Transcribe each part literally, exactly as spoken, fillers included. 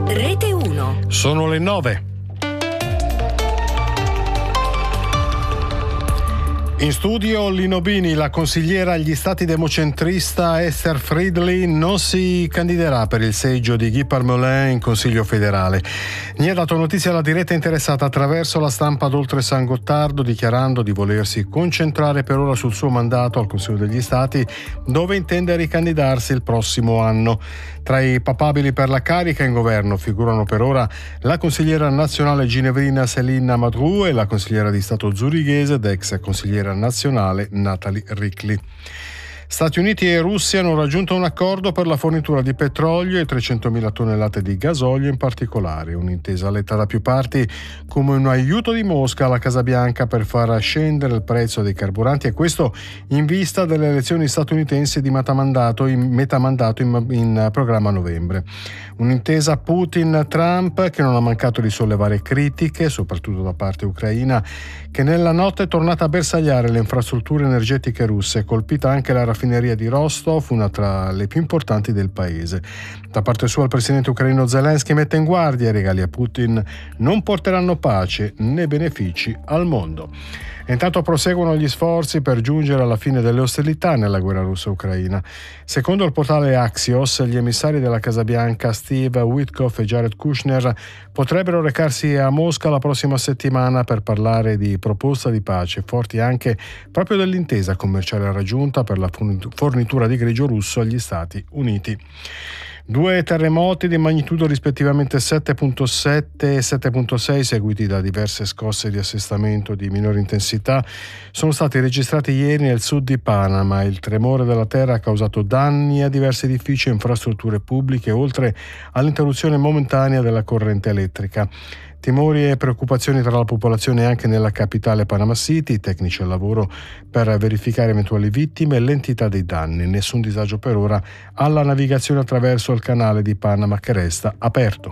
Rete uno. Sono le nove. In studio Lino Bini, la consigliera agli stati democentrista Esther Friedli non si candiderà per il seggio di Guy Parmelin in Consiglio federale. Ne ha dato notizia la diretta interessata attraverso la stampa d'Oltre San Gottardo, dichiarando di volersi concentrare per ora sul suo mandato al Consiglio degli Stati, dove intende ricandidarsi il prossimo anno. Tra i papabili per la carica in governo figurano per ora la consigliera nazionale ginevrina Céline Amadou e la consigliera di Stato zurighese ed ex consigliera nazionale Nathalie Ricli. Stati Uniti e Russia hanno raggiunto un accordo per la fornitura di petrolio e trecentomila tonnellate di gasolio in particolare, un'intesa letta da più parti come un aiuto di Mosca alla Casa Bianca per far scendere il prezzo dei carburanti, e questo in vista delle elezioni statunitensi di metamandato in, metamandato in, in programma a novembre. Un'intesa Putin-Trump che non ha mancato di sollevare critiche, soprattutto da parte ucraina, che nella notte è tornata a bersagliare le infrastrutture energetiche russe, colpita anche la raffineria di Rostov, una tra le più importanti del paese. Da parte sua il presidente ucraino Zelensky mette in guardia: i regali a Putin non porteranno pace né benefici al mondo. E intanto proseguono gli sforzi per giungere alla fine delle ostilità nella guerra russa-ucraina. Secondo il portale Axios, gli emissari della Casa Bianca Steve Witkoff e Jared Kushner potrebbero recarsi a Mosca la prossima settimana per parlare di proposta di pace, forti anche proprio dell'intesa commerciale raggiunta per la fornitura di grigio russo agli Stati Uniti. Due terremoti di magnitudo rispettivamente sette virgola sette e sette virgola sei, seguiti da diverse scosse di assestamento di minore intensità, sono stati registrati ieri nel sud di Panama. Il tremore della terra ha causato danni a diversi edifici e infrastrutture pubbliche, oltre all'interruzione momentanea della corrente elettrica. Timori e preoccupazioni tra la popolazione anche nella capitale Panama City, tecnici al lavoro per verificare eventuali vittime e l'entità dei danni. Nessun disagio per ora alla navigazione attraverso il canale di Panama, che resta aperto.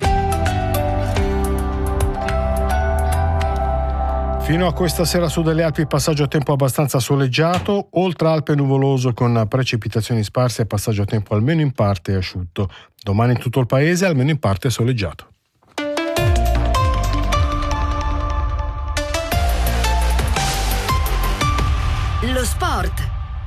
Fino a questa sera su delle Alpi passaggio a tempo abbastanza soleggiato, oltre Alpe nuvoloso con precipitazioni sparse e passaggio a tempo almeno in parte asciutto. Domani in tutto il paese almeno in parte soleggiato. Lo sport.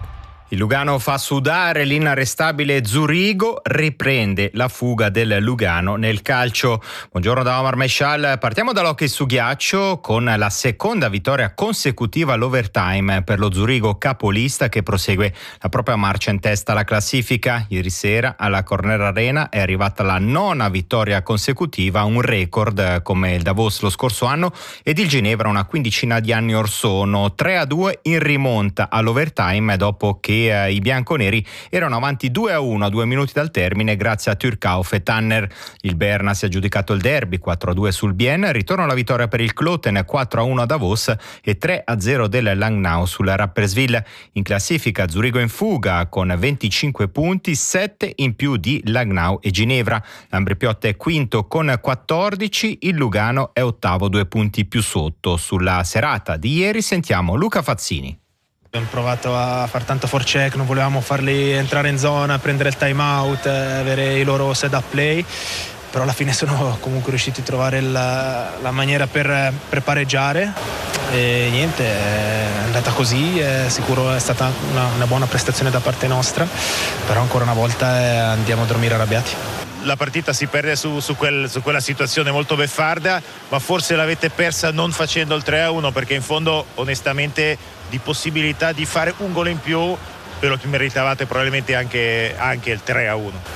Il Lugano fa sudare l'inarrestabile Zurigo, riprende la fuga del Lugano nel calcio. Buongiorno da Omar Meshal, partiamo dall'hockey su ghiaccio con la seconda vittoria consecutiva all'overtime per lo Zurigo capolista, che prosegue la propria marcia in testa alla classifica. Ieri sera alla Corner Arena è arrivata la nona vittoria consecutiva, un record come il Davos lo scorso anno ed il Ginevra una quindicina di anni or sono. tre a due in rimonta all'overtime dopo che i bianconeri erano avanti due a uno a due minuti dal termine grazie a Turkauf e Tanner. Il Berna si è aggiudicato il derby quattro a due sul Bien, ritorno alla vittoria per il Kloten quattro a uno a Davos e tre a zero del Langnau sulla Rapperswil. In classifica Zurigo in fuga con venticinque punti, sette in più di Langnau e Ginevra. L'Ambrepiotta è quinto con quattordici, il Lugano è ottavo, due punti più sotto. Sulla serata di ieri sentiamo Luca Fazzini. Abbiamo provato a fare tanto forecheck, non volevamo farli entrare in zona, prendere il time out, avere i loro set up play, però alla fine sono comunque riusciti a trovare la, la maniera per, per pareggiare e niente, è andata così, è sicuro è stata una, una buona prestazione da parte nostra, però ancora una volta andiamo a dormire arrabbiati. La partita si perde su, su, quel, su quella situazione molto beffarda, ma forse l'avete persa non facendo il tre a uno, perché in fondo onestamente di possibilità di fare un gol in più ve lo meritavate probabilmente anche, anche il tre a uno.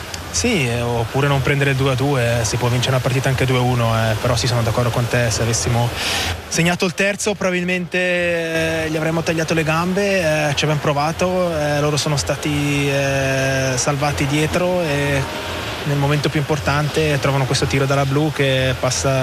Sì, oppure non prendere il due a due, si può vincere una partita anche due a uno, eh, però sì, sono d'accordo con te, se avessimo segnato il terzo probabilmente eh, gli avremmo tagliato le gambe, eh, ci abbiamo provato, eh, loro sono stati eh, salvati dietro e nel momento più importante trovano questo tiro dalla blu che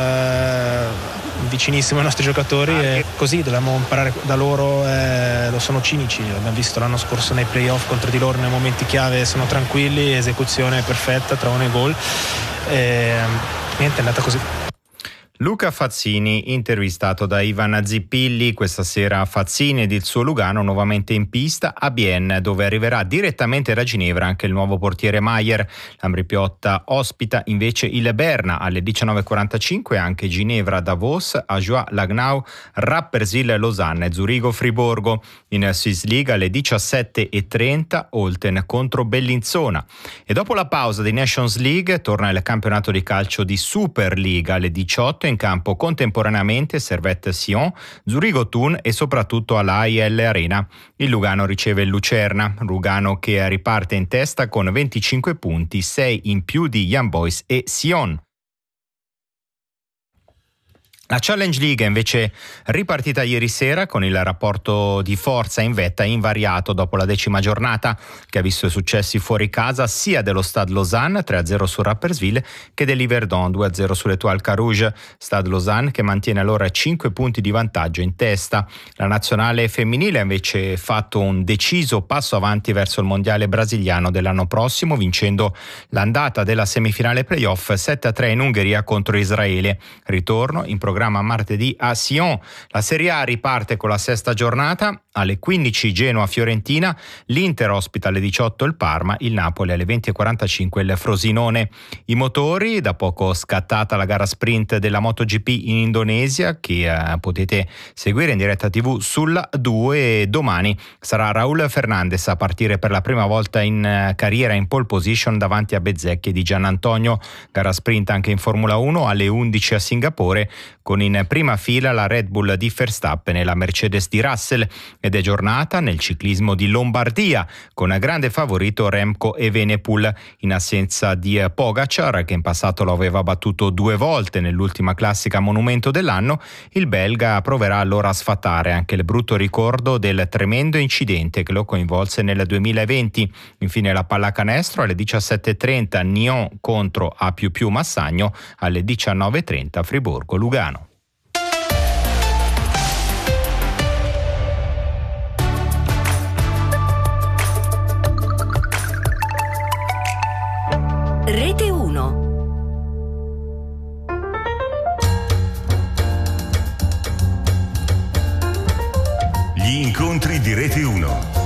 passa vicinissimo ai nostri giocatori e così dobbiamo imparare da loro, eh, lo sono cinici, l'abbiamo visto l'anno scorso nei playoff contro di loro, nei momenti chiave sono tranquilli, esecuzione perfetta, trovano i gol e niente, è andata così. Luca Fazzini, intervistato da Ivan Zippilli. Questa sera Fazzini ed il suo Lugano nuovamente in pista a Bienne, dove arriverà direttamente da Ginevra anche il nuovo portiere Maier. L'Ambrì-Piotta ospita invece il Berna alle diciannove e quarantacinque, anche Ginevra Davos, Ajoie Langnau, Rapperswil Losanna e Zurigo Friburgo. In Swiss League alle diciassette e trenta Olten contro Bellinzona. E dopo la pausa di Nations League torna il campionato di calcio di Superliga alle diciotto, in campo contemporaneamente Servette Sion, Zurigo Thun e soprattutto all'A I L Arena. Il Lugano riceve il Lucerna, Lugano che riparte in testa con venticinque punti, sei in più di Young Boys e Sion. La Challenge League è invece ripartita ieri sera con il rapporto di forza in vetta invariato dopo la decima giornata, che ha visto i successi fuori casa sia dello Stade Lausanne tre a zero su Rapperswil che dell'Yverdon due a zero sull'Étoile Carouge. Stade Lausanne che mantiene allora cinque punti di vantaggio in testa. La nazionale femminile ha invece fatto un deciso passo avanti verso il mondiale brasiliano dell'anno prossimo, vincendo l'andata della semifinale playoff sette a tre in Ungheria contro Israele. Ritorno in programma martedì a Sion. La Serie A riparte con la sesta giornata. Alle quindici Genoa-Fiorentina, l'Inter ospita alle diciotto il Parma, il Napoli alle venti e quarantacinque il Frosinone. I motori, da poco scattata la gara sprint della MotoGP in Indonesia, che eh, potete seguire in diretta tivù sulla due. Domani sarà Raúl Fernandez a partire per la prima volta in eh, carriera in pole position davanti a Bezzecchi e di Gianantonio. Gara sprint anche in Formula uno alle undici a Singapore, con in prima fila la Red Bull di Verstappen e la Mercedes di Russell. Ed è giornata nel ciclismo di Lombardia, con grande favorito Remco Evenepoel, in assenza di Pogacar, che in passato lo aveva battuto due volte nell'ultima classica monumento dell'anno. Il belga proverà allora a sfatare anche il brutto ricordo del tremendo incidente che lo coinvolse nel duemilaventi. Infine la pallacanestro alle diciassette e trenta Nyon contro A più più Massagno, alle diciannove e trenta Friburgo Lugano. Rete uno. Gli incontri di Rete uno.